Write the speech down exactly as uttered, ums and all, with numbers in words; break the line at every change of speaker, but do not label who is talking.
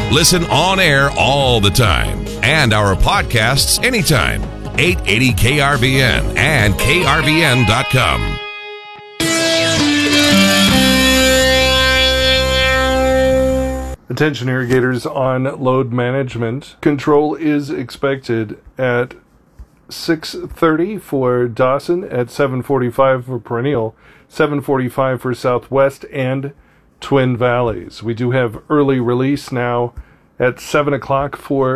Listen on air all the time and our podcasts anytime. eight eighty K R V N and K R V N dot com.
Attention irrigators on load management. Control is expected at six thirty for Dawson, at seven forty-five for Perennial, seven forty-five for Southwest and Twin Valleys. We do have early release now at seven o'clock for